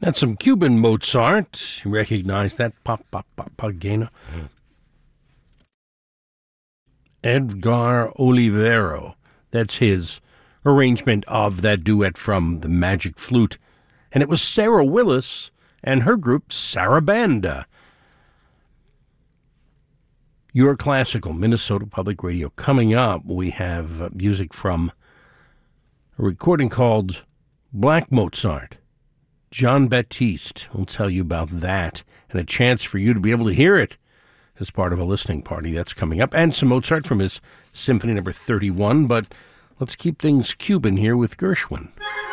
That's some Cuban Mozart. You recognize that? Papageno. Edgar Olivero. That's his arrangement of that duet from The Magic Flute. And it was Sarah Willis and her group, Sarabanda. Your Classical, Minnesota Public Radio. Coming up, we have music from a recording called Black Mozart. John Baptiste will tell you about that, and a chance for you to be able to hear it as part of a listening party. That's coming up. And some Mozart from his Symphony No. 31, but let's keep things Cuban here with Gershwin.